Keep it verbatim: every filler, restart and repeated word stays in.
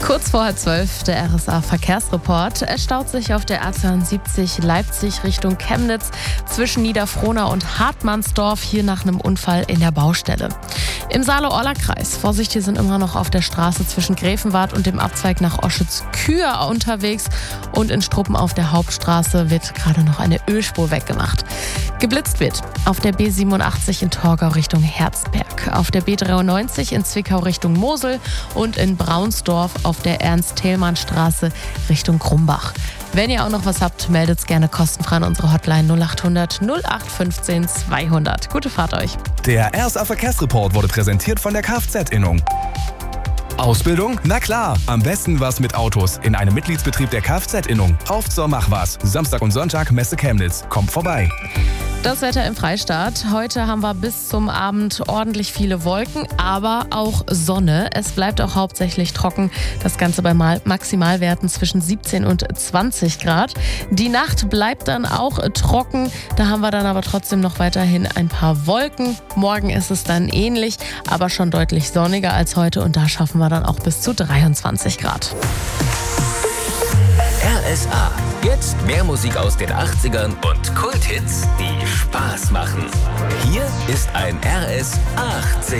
Kurz vor halb zwölf, der R S A-Verkehrsreport. Es staut sich auf der A zweiundsiebzig Leipzig Richtung Chemnitz zwischen Niederfrohna und Hartmannsdorf, hier nach einem Unfall in der Baustelle. Im Saale-Orla-Kreis. Vorsicht, hier sind immer noch auf der Straße zwischen Gräfenwart und dem Abzweig nach Oschütz-Kür unterwegs. Und in Struppen auf der Hauptstraße wird gerade noch eine Ölspur weggemacht. Geblitzt wird auf der B siebenundachtzig in Torgau Richtung Herzberg, auf der B dreiundneunzig in Zwickau Richtung Mosel und in Braunsdorf auf der Ernst-Thälmann-Straße Richtung Krumbach. Wenn ihr auch noch was habt, meldet es gerne kostenfrei an unsere Hotline null acht hundert null acht fünfzehn zweihundert. Gute Fahrt euch. Der R S A-Verkehrsreport wurde präsentiert von der Kfz-Innung. Ausbildung? Na klar, am besten was mit Autos in einem Mitgliedsbetrieb der Kfz-Innung. Auf zur Mach was. Samstag und Sonntag Messe Chemnitz. Kommt vorbei. Das Wetter im Freistaat. Heute haben wir bis zum Abend ordentlich viele Wolken, aber auch Sonne. Es bleibt auch hauptsächlich trocken. Das Ganze bei Maximalwerten zwischen siebzehn und zwanzig Grad. Die Nacht bleibt dann auch trocken. Da haben wir dann aber trotzdem noch weiterhin ein paar Wolken. Morgen ist es dann ähnlich, aber schon deutlich sonniger als heute. Und da schaffen wir dann auch bis zu dreiundzwanzig Grad. R S A. Jetzt mehr Musik aus den achtzigern und Kulthits, die Spaß machen. Hier ist ein R S achtzig.